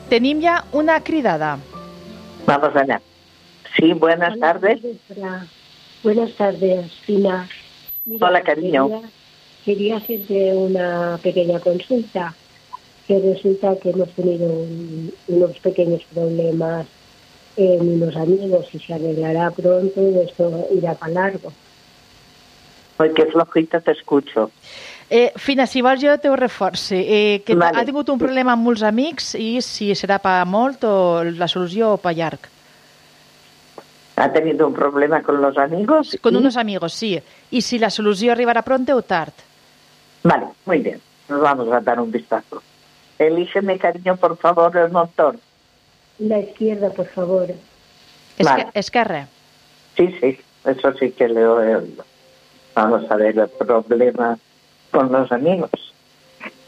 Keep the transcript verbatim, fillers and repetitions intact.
tenim ja una cridada. Vamos allá. Sí, buenas Hola, tardes. Fra. Buenas tardes, Fina. Mira, Hola, cariño. Quería, quería hacerte una pequeña consulta, que resulta que hemos tenido un- unos pequeños problemas en unos amigos y se arreglará pronto y esto irá para largo. Ay, qué flojita te escucho. Eh, Fina, si vols jo t'ho reforci. Eh, que Vale. ha tingut un problema amb molts amics i si serà per molt o la solució o per llarg. ¿Ha tenido un problema con los amigos? Con ¿Y? unos amigos, sí. I si la solució arribarà pronto o tard. Vale, muy bien. Nos vamos a dar un vistazo. Elígeme, cariño, por favor, el motor. La izquierda, por favor. Vale. Esque esquerra. Sí, sí, eso sí que le he oído. Vamos a ver el problema con los amigos.